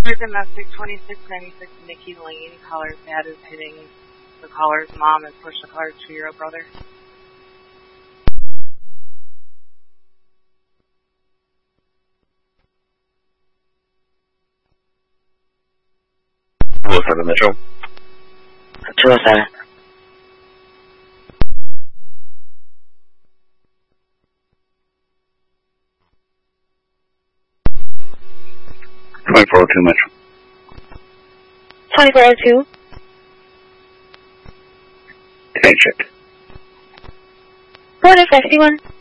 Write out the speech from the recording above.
Domestic 2696 Nikki Lane. Caller's dad is hitting the caller's mom and pushed the caller's 2-year-old brother. What's up, Metro? 207. Metro. 2402. Can I check? 4051.